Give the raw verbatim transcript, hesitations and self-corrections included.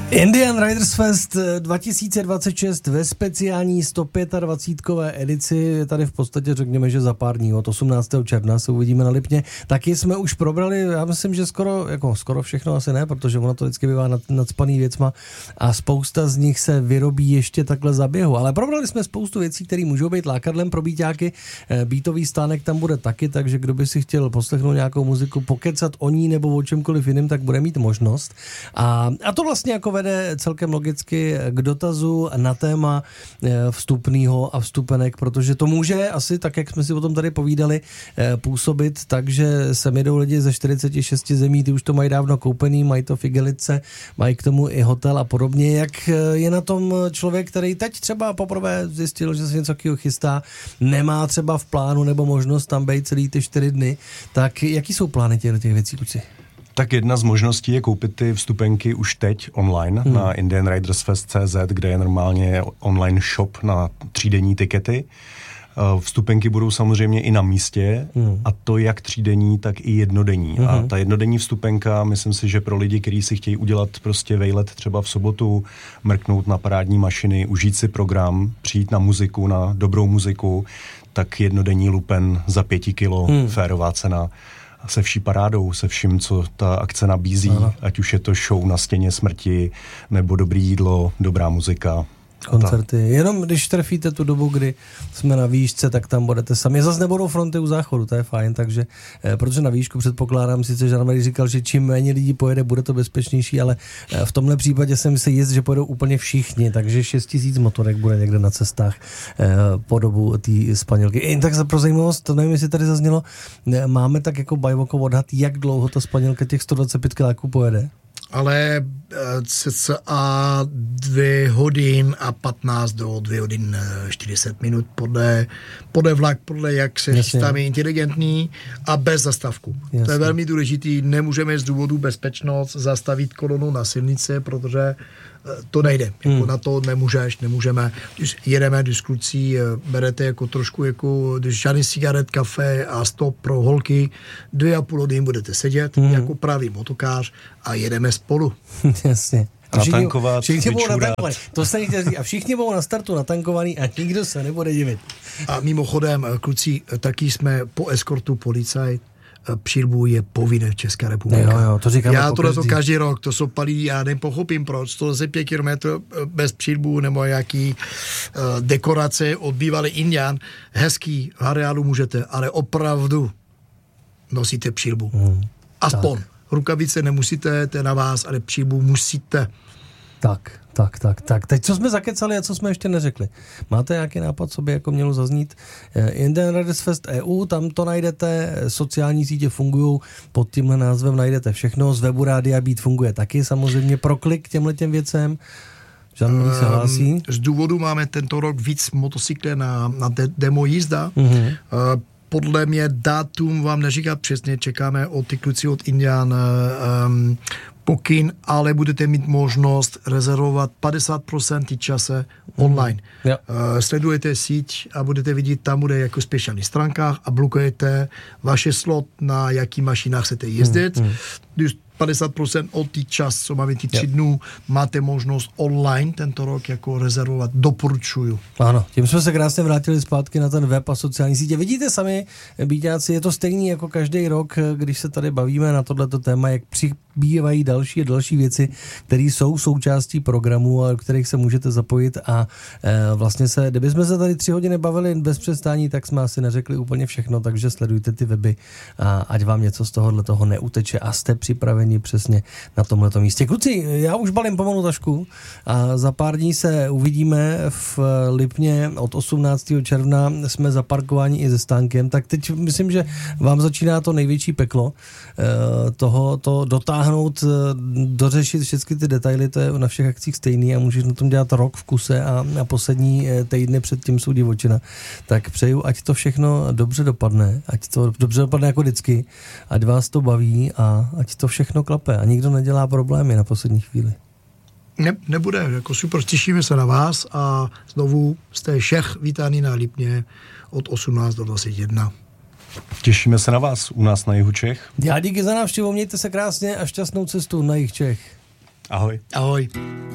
Indian Riders Fest dva tisíce dvacet šest ve speciální sto dvacet pět edici, tady v podstatě řekněme, že za pár dní, od osmnáctého června se uvidíme na Lipně. Taky jsme už probrali, já myslím, že skoro, jako skoro všechno asi ne, protože ono to vždycky bývá nad, nadspaný věcma a spousta z nich se vyrobí ještě takhle za běhu, ale probrali jsme spoustu věcí, které můžou být lákadlem pro bíťáky, beatový stánek tam bude taky, takže kdo by si chtěl poslechnout nějakou muziku, pokecat o ní nebo o čemkoliv jiném, tak bude mít možnost. A, a to vlastně jako vede celkem logicky k dotazu na téma vstupného a vstupenek, protože to může asi, tak jak jsme si o tom tady povídali, působit tak, že sem jedou lidi ze čtyřicet šest zemí, ty už to mají dávno koupený, mají to v igelice, mají k tomu i hotel a podobně. Jak je na tom člověk, který teď třeba poprvé zjistil, že se něco takového chystá, nemá třeba v plánu nebo možnost tam být celý ty čtyři dny, tak jaký jsou plány těch, těch věcí, kluci? Tak jedna z možností je koupit ty vstupenky už teď online hmm. na indian riders fest tečka cé zet, kde je normálně online shop na třídenní tikety. Vstupenky budou samozřejmě i na místě hmm. a to jak třídenní, tak i jednodenní. Hmm. A ta jednodenní vstupenka, myslím si, že pro lidi, kteří si chtějí udělat prostě vejlet třeba v sobotu, mrknout na parádní mašiny, užít si program, přijít na muziku, na dobrou muziku, tak jednodenní lupen za pěti kilo, hmm. férová cena. Se vší parádou, se vším, co ta akce nabízí, ano. Ať už je to show na stěně smrti, nebo dobrý jídlo, dobrá muzika. Koncerty. Jenom když trefíte tu dobu, kdy jsme na výšce, tak tam budete sami. Zase nebudou fronty u záchodu, to je fajn, takže eh, protože na výšku předpokládám, sice Jean-Marie říkal, že čím méně lidí pojede, bude to bezpečnější, ale eh, v tomhle případě jsem si jist, že pojedou úplně všichni, takže šest tisíc motorek bude někde na cestách eh, po dobu té Španělky. Jen tak pro zajímavost, to nevím, jestli tady zaznělo, eh, máme tak jako bajvoko odhad, jak dlouho ta Španělka těch sto dvacet pět kiláků pojede? Ale cca dvě hodin a patnáct do dvě hodin čtyřicet minut podle, podle vlak, podle jak se chystáme inteligentní a bez zastavku. Jasně. To je velmi důležitý, nemůžeme z důvodu bezpečnost zastavit kolonu na silnici, protože to nejde, jako hmm. na to nemůžeš, nemůžeme. Když jedeme diskucí, berete jako trošku jako, když žádný cigaret, kafe a stop pro holky, dvě a půl hodin budete sedět hmm. jako pravý motokář a jedeme spolu. Jasně. A všichni, natankovat, všichni budou natankovaní. To se nechtěl říct. A všichni budou na startu natankovaní a nikdo se nebude divit. A mimochodem, kluci, taky jsme po eskortu policajt, přilbu je povinné v České republice. Jo, jo, to říkáme já tohle to každý rok, to jsou palí, já nepochopím proč, sto dvacet pět kilometrů bez přilbu nebo jaký uh, dekorace od bývalý Indian, hezký, v areálu můžete, ale opravdu nosíte přilbu. Hmm, Aspoň. Tak. Rukavice nemusíte, to je na vás, ale přilbu musíte. Tak, tak, tak, tak. Teď co jsme zakecali a co jsme ještě neřekli? Máte nějaký nápad, co by jako mělo zaznít? Indian Riders Fest E U, tam to najdete, sociální sítě fungují, pod tímhle názvem najdete všechno, z webu Rádia Beat funguje taky samozřejmě pro klik k těmhletěm věcem. Jean-Marie se hlásí. Um, z důvodu máme tento rok víc motocykle na, na de- demo jízda. Mm-hmm. Uh, podle mě dátum vám neříká přesně, čekáme od ty kluci od Indian um, pokyn, ale budete mít možnost rezervovat padesát procent čase online. Mm. Yeah. Uh, sledujete síť a budete vidět, tam bude jako speciální stránkách a blokujete vaše slot, na jaký mašinách chcete jezdit. Mm. Když padesát procent od tý čas, co máme ty tři yep. dnů, máte možnost online tento rok jako rezervovat. Doporučuju. Ano, tím jsme se krásně vrátili zpátky na ten web a sociální sítě. Vidíte sami, bíťáci, je to stejný jako každý rok, když se tady bavíme na tohleto téma, jak přibývají další a další věci, které jsou součástí programu, a kterých se můžete zapojit a e, vlastně se, kdybychom se tady tři hodiny bavili bez přestání, tak jsme asi neřekli úplně všechno, takže sledujte ty weby a ať vám něco z tohohle toho neuteče a jste připraveni přesně na tomhletom místě. Kluci, já už balím pomalu tašku a za pár dní se uvidíme v Lipně od osmnáctého června, jsme zaparkováni i se stánkem, tak teď myslím, že vám začíná to největší peklo toho, to dotáhnout, dořešit všechny ty detaily, to je na všech akcích stejný a můžeš na tom dělat rok v kuse a na poslední týdny předtím jsou divočina. Tak přeju, ať to všechno dobře dopadne, ať to dobře dopadne jako vždycky, ať vás to baví a ať to všechno klape a nikdo nedělá problémy na poslední chvíli. Ne, nebude, jako super, těšíme se na vás a znovu jste všech vítáni na Lipně od osmnáct do dvacet jedna. Těšíme se na vás u nás na jihu Čech. Já díky za návštěvu, mějte se krásně a šťastnou cestu na jih Čech. Ahoj. Ahoj.